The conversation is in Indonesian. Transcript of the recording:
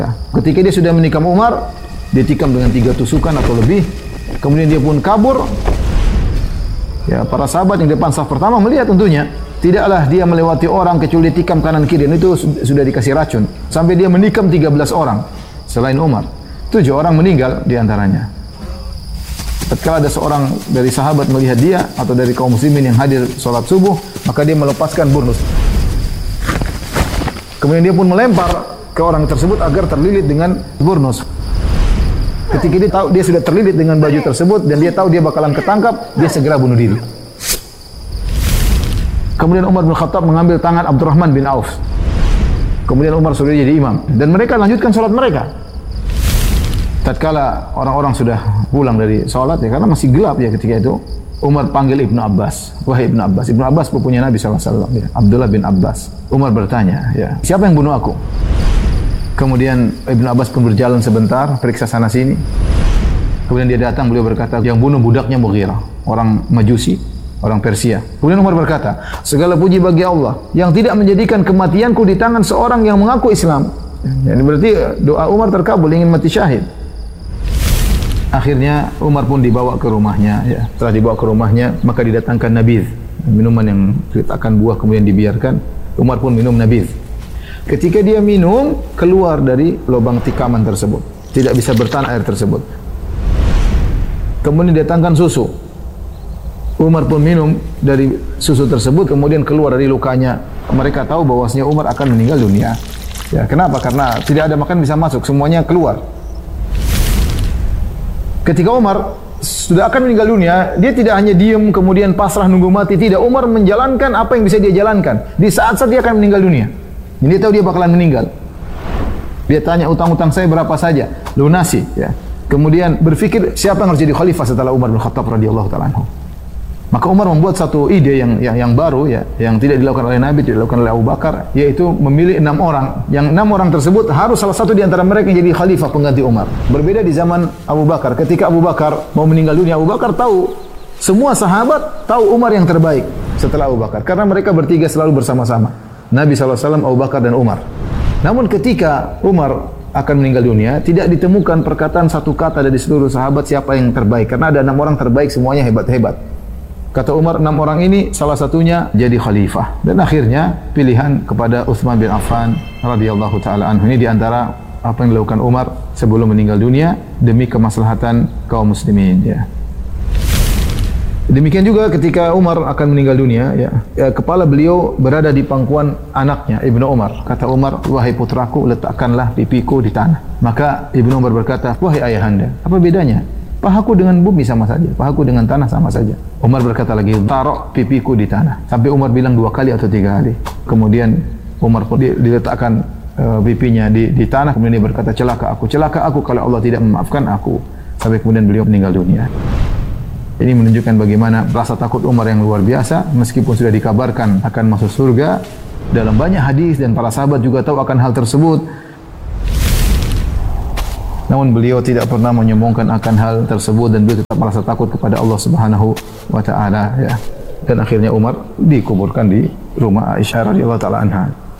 Ketika dia sudah menikam Umar, dia tikam dengan 3 tusukan atau lebih. Kemudian dia pun kabur. Ya, para sahabat yang depan saf pertama melihat tentunya. Tidaklah dia melewati orang kecuali tikam kanan kiri. Dan itu sudah dikasih racun. Sampai dia menikam 13 orang. Selain Umar. 7 orang meninggal di antaranya. Tatkala ada seorang dari sahabat melihat dia atau dari kaum muslimin yang hadir sholat subuh, maka dia melepaskan burnus. Kemudian dia pun melempar ke orang tersebut agar terlilit dengan burnus. Ketika dia tahu dia sudah terlilit dengan baju tersebut dan dia tahu dia bakalan ketangkap, dia segera bunuh diri. Kemudian Umar bin Khattab mengambil tangan Abdurrahman bin Auf. Kemudian Umar sudah jadi imam dan mereka lanjutkan sholat mereka. Tatkala orang-orang sudah pulang dari sholat ya, karena masih gelap ya ketika itu, Umar panggil Ibnu Abbas. Wahai Ibnu Abbas. Ibnu Abbas pupunya Nabi SAW, ya, Abdullah bin Abbas. Umar bertanya, ya, siapa yang bunuh aku? Kemudian Ibnu Abbas pun berjalan sebentar, periksa sana sini. Kemudian dia datang, beliau berkata, yang bunuh budaknya Mughirah, orang Majusi, orang Persia. Kemudian Umar berkata, segala puji bagi Allah yang tidak menjadikan kematianku di tangan seorang yang mengaku Islam. Ya, ini berarti doa Umar terkabul, ingin mati syahid. Akhirnya Umar pun dibawa ke rumahnya. Ya. Setelah dibawa ke rumahnya, maka didatangkan nabidh, minuman yang diletakkan buah kemudian dibiarkan. Umar pun minum nabidh. Ketika dia minum, keluar dari lubang tikaman tersebut. Tidak bisa bertahan air tersebut. Kemudian didatangkan susu. Umar pun minum dari susu tersebut, kemudian keluar dari lukanya. Mereka tahu bahwasanya Umar akan meninggal dunia. Ya, kenapa? Karena tidak ada makanan bisa masuk, semuanya keluar. Ketika Umar sudah akan meninggal dunia, dia tidak hanya diam kemudian pasrah nunggu mati, tidak. Umar menjalankan apa yang bisa dia jalankan. Di saat-saat dia akan meninggal dunia. Dia tahu dia bakalan meninggal. Dia tanya utang-utang saya berapa saja, lunasi ya. Kemudian berpikir siapa yang harus jadi khalifah setelah Umar bin Khattab radhiyallahu taala anhu. Maka Umar membuat satu ide yang baru ya, yang tidak dilakukan oleh Nabi, tidak dilakukan oleh Abu Bakar, yaitu memilih 6 orang. Yang 6 orang tersebut harus salah satu di antara mereka yang jadi khalifah pengganti Umar. Berbeda di zaman Abu Bakar. Ketika Abu Bakar mau meninggal dunia, Abu Bakar tahu, semua sahabat tahu Umar yang terbaik setelah Abu Bakar. Karena mereka bertiga selalu bersama-sama. Nabi SAW, Abu Bakar dan Umar. Namun ketika Umar akan meninggal dunia, tidak ditemukan perkataan satu kata dari seluruh sahabat siapa yang terbaik. Karena ada 6 orang terbaik, semuanya hebat-hebat. Kata Umar, 6 orang ini salah satunya jadi khalifah. Dan akhirnya pilihan kepada Utsman bin Affan radhiyallahu taala anhu. Ini di antara apa yang dilakukan Umar sebelum meninggal dunia demi kemaslahatan kaum muslimin ya. Demikian juga ketika Umar akan meninggal dunia ya, kepala beliau berada di pangkuan anaknya Ibnu Umar. Kata Umar, wahai putraku, letakkanlah pipiku di tanah. Maka Ibnu Umar berkata, wahai ayahanda, apa bedanya? Pahaku dengan bumi sama saja, pahaku dengan tanah sama saja. Umar berkata lagi, taruh pipiku di tanah. Sampai Umar bilang 2 kali atau 3 kali. Kemudian Umar pun diletakkan pipinya di tanah. Kemudian dia berkata, celaka aku kalau Allah tidak memaafkan aku. Sampai kemudian beliau meninggal dunia. Ini menunjukkan bagaimana rasa takut Umar yang luar biasa. Meskipun sudah dikabarkan akan masuk surga, dalam banyak hadis dan para sahabat juga tahu akan hal tersebut, namun beliau tidak pernah menyombongkan akan hal tersebut dan beliau tetap merasa takut kepada Allah Subhanahu wa taala ya. Dan akhirnya Umar dikuburkan di rumah Aisyah radhiyallahu taala anha.